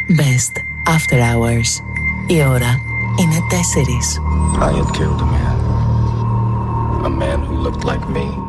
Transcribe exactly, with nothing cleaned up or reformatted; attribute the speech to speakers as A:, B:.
A: Best After Hours. Η ώρα είναι τέσσερις.
B: I had killed a man. A man who looked like me.